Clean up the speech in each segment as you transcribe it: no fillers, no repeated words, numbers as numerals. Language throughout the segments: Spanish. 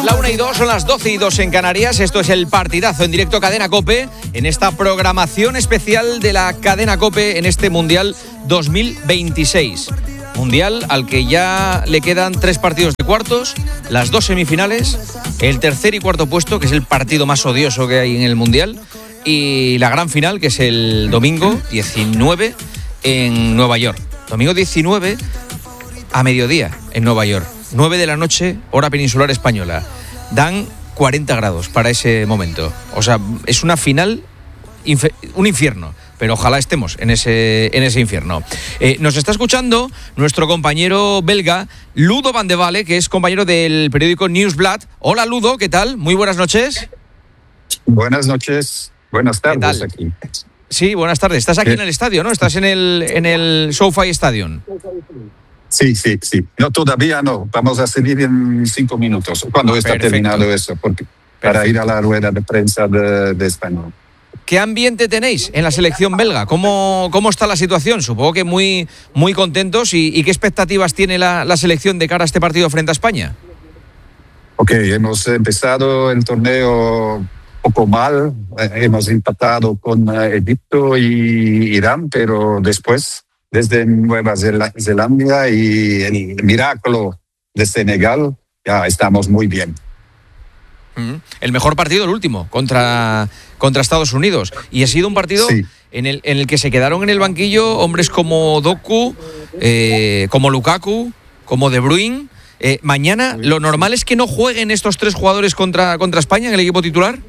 La 1:02, son las 12:02 en Canarias. Esto es el partidazo en directo Cadena COPE, en esta programación especial de la Cadena COPE en este Mundial 2026. Mundial al que ya le quedan 3 partidos de cuartos, las 2 semifinales, el tercer y cuarto puesto, que es el partido más odioso que hay en el Mundial, y la gran final, que es el domingo 19 en Nueva York. Domingo 19 a mediodía en Nueva York. 9 de la noche, hora peninsular española. Dan 40 grados para ese momento. O sea, es una final, un infierno. Pero ojalá estemos en ese infierno. Nos está escuchando nuestro compañero belga, Ludo van de Walle, que es compañero del periódico Nieuwsblad. Hola, Ludo, ¿qué tal? Muy buenas noches. Buenas noches. Buenas tardes aquí. Sí, buenas tardes. Estás aquí en el estadio, ¿no? Estás en el SoFi Stadium. Sí. No, todavía no. Vamos a salir en 5 minutos, cuando está terminado eso, para ir a la rueda de prensa de España. ¿Qué ambiente tenéis en la selección belga? ¿Cómo está la situación? Supongo que muy, muy contentos. ¿Y qué expectativas tiene la selección de cara a este partido frente a España? Ok, hemos empezado el torneo poco mal. Hemos empatado con Egipto y Irán, pero después, desde Nueva Zelanda y el milagro de Senegal, ya estamos muy bien. El mejor partido, el último, contra Estados Unidos. Y ha sido un partido en el que se quedaron en el banquillo hombres como Doku, como Lukaku, como De Bruyne. Mañana, ¿lo normal es que no jueguen estos 3 jugadores contra España en el equipo titular?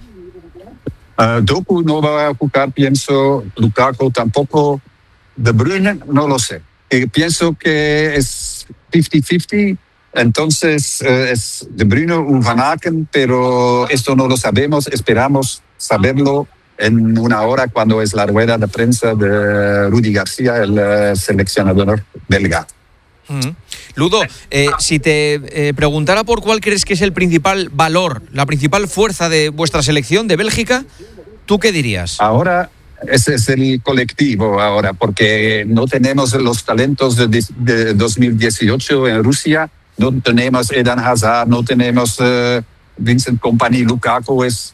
Doku no va a jugar, pienso. Lukaku tampoco. De Bruyne, no lo sé. Pienso que es 50-50. Entonces es De Bruyne o Van Aken, pero esto no lo sabemos. Esperamos saberlo en una hora, cuando es la rueda de prensa de Rudi García, el seleccionador belga. Ludo, si te preguntara por cuál crees que es el principal valor, la principal fuerza de vuestra selección de Bélgica, ¿tú qué dirías? Ahora ese es el colectivo ahora, porque no tenemos los talentos de 2018 en Rusia. No tenemos Eden Hazard, no tenemos Vincent Kompany. Lukaku es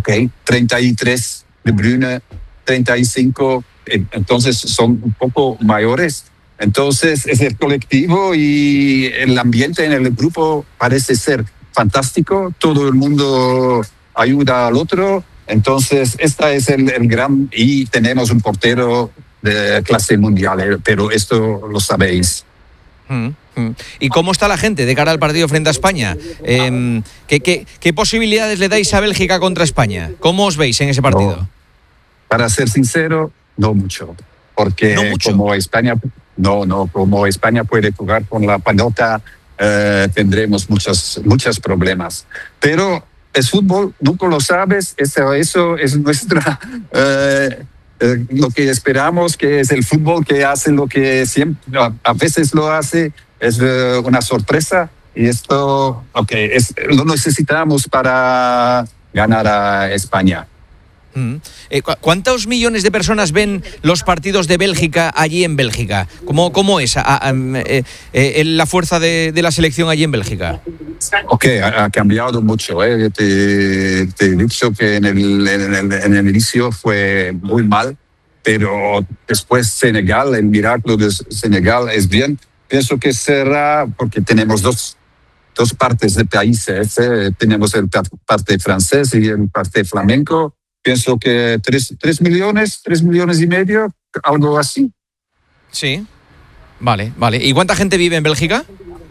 33, De Bruyne 35, entonces son un poco mayores. Entonces es el colectivo y el ambiente en el grupo parece ser fantástico. Todo el mundo ayuda al otro. Entonces esta es el gran... Y tenemos un portero de clase mundial, pero esto lo sabéis. ¿Y cómo está la gente de cara al partido frente a España? ¿Qué posibilidades le dais a Bélgica contra España? ¿Cómo os veis en ese partido? No, para ser sincero, no mucho. Porque ¿no mucho? Como España puede jugar con la pelota, tendremos muchos problemas. Pero es fútbol, nunca lo sabes. Eso es nuestra... lo que esperamos, que es el fútbol, que hace lo que siempre, a veces lo hace, es una sorpresa, y esto lo necesitamos para ganar a España. ¿Cuántos millones de personas ven los partidos de Bélgica allí en Bélgica? ¿Cómo es la fuerza de la selección allí en Bélgica? Ha cambiado mucho. Te he dicho que en el inicio fue muy mal, pero después Senegal, el milagro de Senegal es bien. Pienso que será porque tenemos dos partes de países. Tenemos el parte francés y el parte flamenco. Pienso que 3 millones y medio, algo así. Sí, vale. ¿Y cuánta gente vive en Bélgica?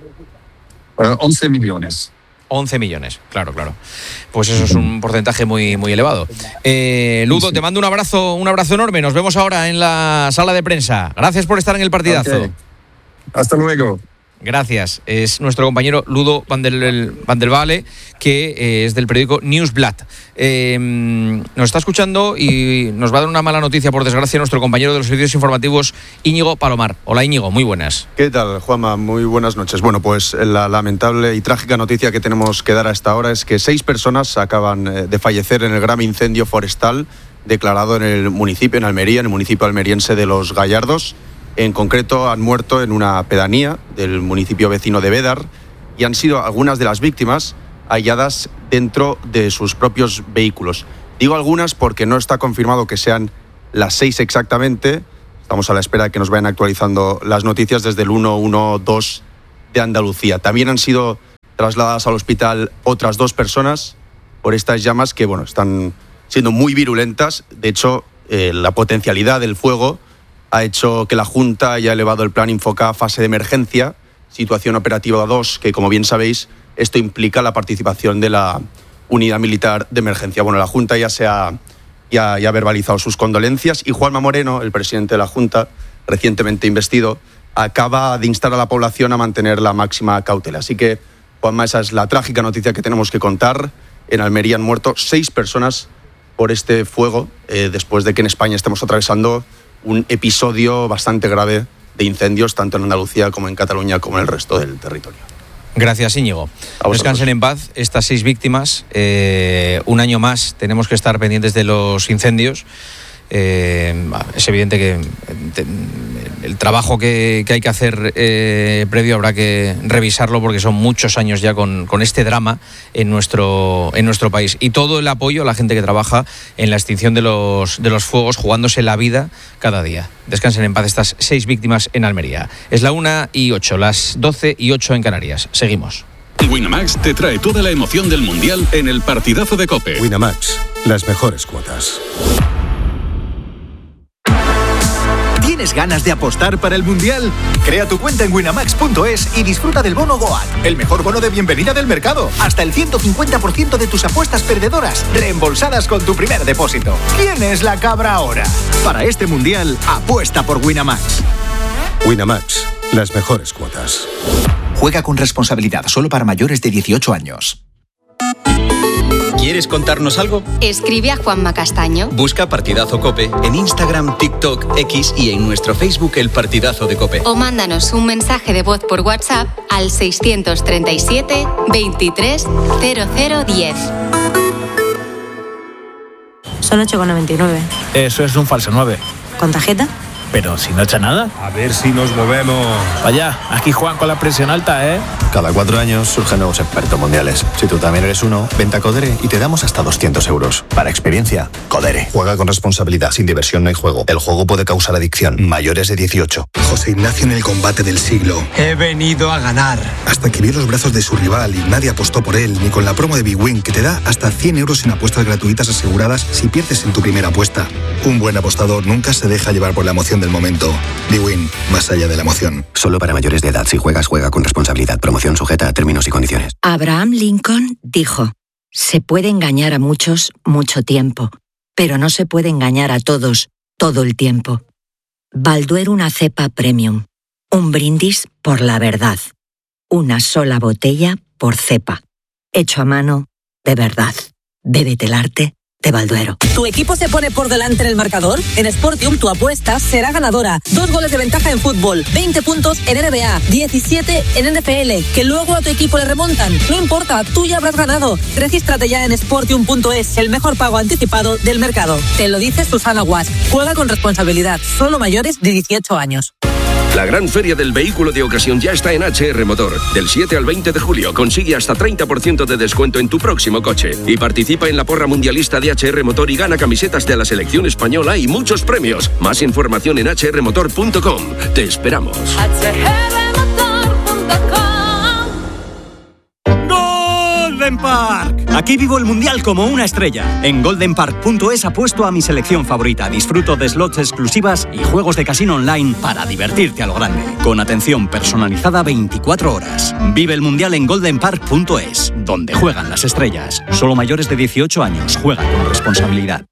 11 millones. 11 millones, claro. Pues eso es un porcentaje muy, muy elevado. Ludo, te mando un abrazo enorme. Nos vemos ahora en la sala de prensa. Gracias por estar en el partidazo. Okay. Hasta luego. Gracias. Es nuestro compañero Ludo van der Walle, que es del periódico Nieuwsblad. Nos está escuchando y nos va a dar una mala noticia, por desgracia, nuestro compañero de los servicios informativos, Íñigo Palomar. Hola, Íñigo, muy buenas. ¿Qué tal, Juanma? Muy buenas noches. Bueno, pues la lamentable y trágica noticia que tenemos que dar a esta hora es que 6 personas acaban de fallecer en el gran incendio forestal declarado en el municipio, en Almería, en el municipio almeriense de Los Gallardos. En concreto, han muerto en una pedanía del municipio vecino de Bédar, y han sido algunas de las víctimas halladas dentro de sus propios vehículos. Digo algunas porque no está confirmado que sean las 6 exactamente. Estamos a la espera de que nos vayan actualizando las noticias desde el 112 de Andalucía. También han sido trasladadas al hospital otras 2 personas por estas llamas que, están siendo muy virulentas. De hecho, la potencialidad del fuego ha hecho que la Junta haya elevado el plan Infoca a fase de emergencia, situación operativa 2, que, como bien sabéis, esto implica la participación de la unidad militar de emergencia. La Junta ya ha verbalizado sus condolencias y Juanma Moreno, el presidente de la Junta, recientemente investido, acaba de instar a la población a mantener la máxima cautela. Así que, Juanma, esa es la trágica noticia que tenemos que contar. En Almería han muerto 6 personas por este fuego, después de que en España estemos atravesando un episodio bastante grave de incendios, tanto en Andalucía como en Cataluña, como en el resto del territorio. Gracias, Íñgo. Descansen en paz estas 6 víctimas. Un año más tenemos que estar pendientes de los incendios. Es evidente que el trabajo que hay que hacer previo habrá que revisarlo, porque son muchos años ya con este drama en nuestro país. Y todo el apoyo a la gente que trabaja en la extinción de los fuegos, jugándose la vida cada día. Descansen en paz estas 6 víctimas en Almería. Es la 1:08, las 12:08 en Canarias. Seguimos. Winamax te trae toda la emoción del Mundial en el partidazo de COPE. Winamax, las mejores cuotas. ¿Tienes ganas de apostar para el Mundial? Crea tu cuenta en winamax.es y disfruta del bono Goat, el mejor bono de bienvenida del mercado. Hasta el 150% de tus apuestas perdedoras reembolsadas con tu primer depósito. ¿Quién es la cabra ahora? Para este Mundial, apuesta por Winamax. Winamax, las mejores cuotas. Juega con responsabilidad, solo para mayores de 18 años. ¿Quieres contarnos algo? Escribe a Juanma Castaño. Busca Partidazo COPE en Instagram, TikTok, X y en nuestro Facebook El Partidazo de COPE. O mándanos un mensaje de voz por WhatsApp al 637 23 0010. Son 8,99. Eso es un falso 9. ¿Con tarjeta? Pero si no echa nada. A ver si nos movemos. Vaya, aquí juegan con la presión alta, ¿eh? Cada 4 años surgen nuevos expertos mundiales. Si tú también eres uno, vente a Codere y te damos hasta 200 euros. Para experiencia, Codere. Juega con responsabilidad. Sin diversión no hay juego. El juego puede causar adicción. Mayores de 18. José Ignacio en el combate del siglo. He venido a ganar. Hasta que vio los brazos de su rival y nadie apostó por él, ni con la promo de Big Win, que te da hasta 100 euros en apuestas gratuitas aseguradas si pierdes en tu primera apuesta. Un buen apostador nunca se deja llevar por la emoción del momento. Big Win, más allá de la emoción. Solo para mayores de edad. Si juegas, juega con responsabilidad. Promoción sujeta a términos y condiciones. Abraham Lincoln dijo: se puede engañar a muchos mucho tiempo, pero no se puede engañar a todos todo el tiempo. Balduero, una cepa premium. Un brindis por la verdad. Una sola botella por cepa. Hecho a mano, de verdad. Bébete el arte de Balduero. ¿Tu equipo se pone por delante en el marcador? En Sportium tu apuesta será ganadora. 2 goles de ventaja en fútbol, 20 puntos en NBA, 17 en NFL, que luego a tu equipo le remontan. No importa, tú ya habrás ganado. Regístrate ya en Sportium.es, el mejor pago anticipado del mercado. Te lo dice Susana Guas. Juega con responsabilidad, solo mayores de 18 años. La gran feria del vehículo de ocasión ya está en HR Motor. Del 7 al 20 de julio consigue hasta 30% de descuento en tu próximo coche. Y participa en la porra mundialista de HR Motor y gana camisetas de la selección española y muchos premios. Más información en hrmotor.com. Te esperamos. Golden Park. Aquí vivo el Mundial como una estrella. En goldenpark.es apuesto a mi selección favorita. Disfruto de slots exclusivas y juegos de casino online para divertirte a lo grande. Con atención personalizada 24 horas. Vive el Mundial en goldenpark.es, donde juegan las estrellas. Solo mayores de 18 años. Juega con responsabilidad.